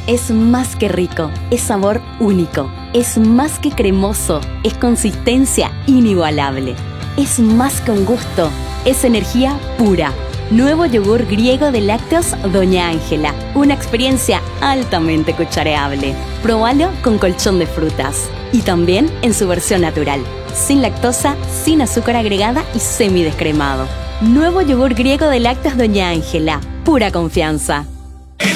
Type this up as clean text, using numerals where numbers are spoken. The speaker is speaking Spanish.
Es más que rico, es sabor único, es más que cremoso, es consistencia inigualable. Es más que un gusto, es energía pura. Nuevo yogur griego de lácteos Doña Ángela, una experiencia altamente cuchareable. Próbalo con colchón de frutas y también en su versión natural, sin lactosa, sin azúcar agregada y semidescremado. Nuevo yogur griego de lácteos Doña Ángela, pura confianza.